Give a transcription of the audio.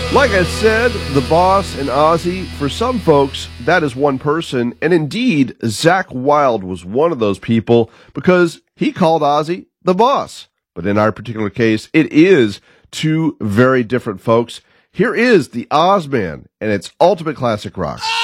Like I said, the Boss and Ozzy, for some folks, that is one person. And indeed, Zakk Wylde was one of those people because he called Ozzy the Boss. But in our particular case, it is two very different folks. Here is the Ozman and its ultimate classic rock.